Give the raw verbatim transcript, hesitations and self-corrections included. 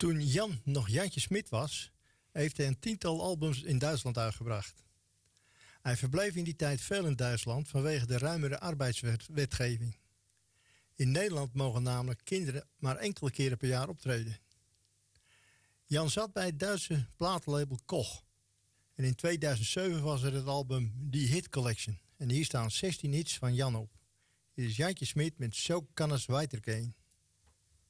Toen Jan nog Jantje Smit was, heeft hij een tiental albums in Duitsland uitgebracht. Hij verbleef in die tijd veel in Duitsland vanwege de ruimere arbeidswetgeving. In Nederland mogen namelijk kinderen maar enkele keren per jaar optreden. Jan zat bij het Duitse platenlabel Koch. En in tweeduizend zeven was er het album Die Hit Collection. En hier staan zestien hits van Jan op. Dit is Jantje Smit met Zo kan es weitergehen.